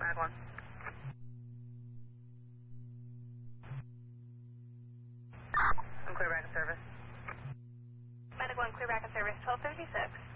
Medic 1. I'm clear back in service. Medic 1, clear back in service, 1256.